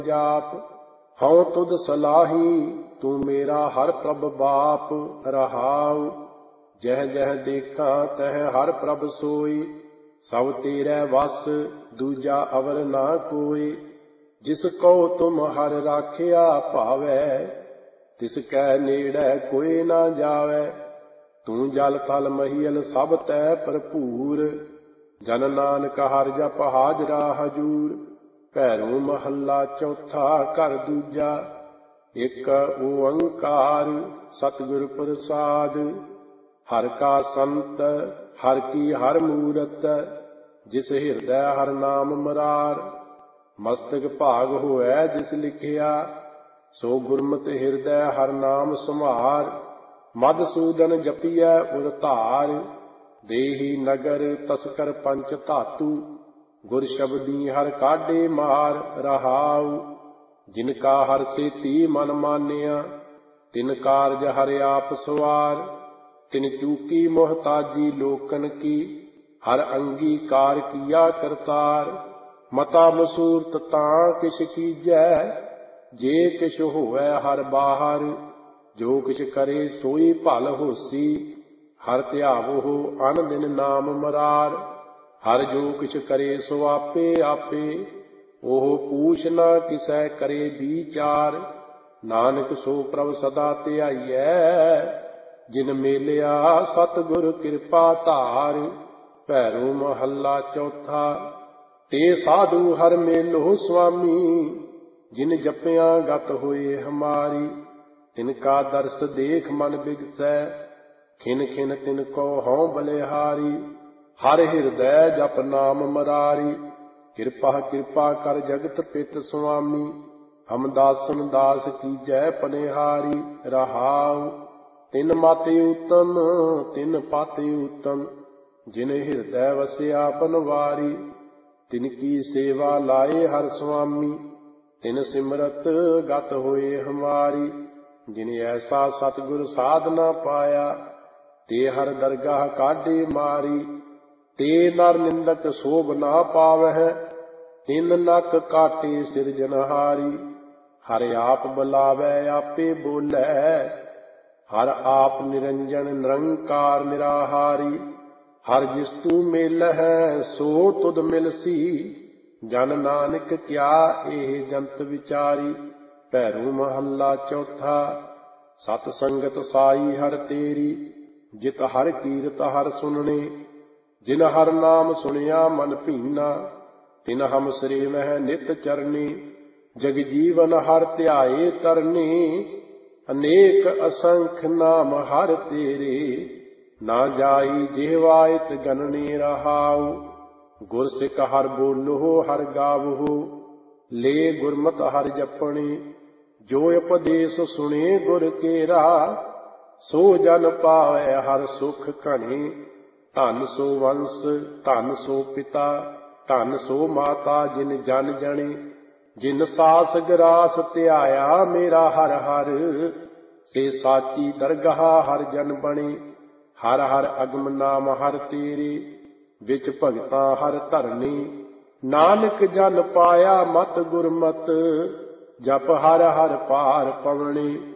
जाप। हऊँ तुध सलाही तू मेरा हर प्रभ बाप। रहाऊ जह जह देखा तह हर प्रभ सोई। सब तेरे वस दूजा अवर ना कोई। जिस को तुम हर राखिया भावै तिसकै नेड़े कोई ना जावै। तू जल थल महियल सब तै भरपूर। जन नानक हर जप हाजरा हजूर। भैरू महला चौथा घर दूजा। एक ओंकार सतगुर प्रसाद। हर का संत हर की हर मूरत। जिस हिरदय हर नाम मरार। मस्तक भाग होऐ जिस लिखिया सो गुरमति हिरदय हर नाम सुमार। मधुसूदन जपिਐ उर धार। देही नगर तस्कर पंच धातु। गुर शब्दी हर काढे मार। रहाऊ जिनका हर सेती मन मानिया तिन कारज हर आप सवार। तिन चूकी मोहताजी लोकन की हर अंगीकार किया करतार। मता मसूरत तां किश कीजै जे किश होवै हर बाहर। जो किछ करे सोई भल होसी हर ध्यावो अन दिन नाम मरार। हर जो किछ करे सो आपे आपे ओह पूछ न किसै करे विचार। नानक सो प्रभ सदा ध्याइਐ जिन मेलिया सतगुर कृपा धार। भैरू महला चौथा। ते साधु हर मेलो स्वामी जिन जपिया गत होए हमारी। तिनका दर्श देख मन बिगसै खिन खिन तिनको हऊँ बलिहारी। हर हिरदय जप नाम मरारी। कृपा कृपा कर जगत पित स्वामी। हम दासन दास कीजै पनिहारी। रहाऊ तिन मति उत्तम तिन पाति उत्तम। जिन हिरदय वसिया बनवारी। तिनकी सेवा लाए हर स्वामी। तिन सिमरत गत होए हमारी। जिन ऐसा सतगुर साधना पाया ते हर दरगाह काढे मारी। ते नर निंदक शोभ ना पावह तिन नक काटे सिरजनहारी। हर आप बुलावै आपे बोलै हर आप निरंजन निरंकार निराहारी। हर जिस तू मेलह सो तुध मिलसी। जन नानक क्या एह जंत विचारी। भैरू महला चौथा। सत संगत साई हर तेरी जित हर कीरत हर सुनने। जिन हर नाम सुनिया मन भीना तिन हम सरेवह नित चरनी। जग जीवन हर ध्याए तरनी अनेक असंख नाम हर तेरे। ना जाई जेवायत गणने। रहाऊ गुर सिख हर बोलो हर गावहु। ले गुरमत हर जपने जो उपदेश सुने गुर केरा। सो जन पावै हर सुख घने। धन सो वंश धन सो पिता धन सो माता जिन जन जने। जिन सास गरास ध्याया मेरा हर हर। से साची दरगाह हर जन बने। हर हर अगम नाम हर तेरे विच भगता हर धरने। नानक जन पाया मत गुरमत जप हर हर पार पवने।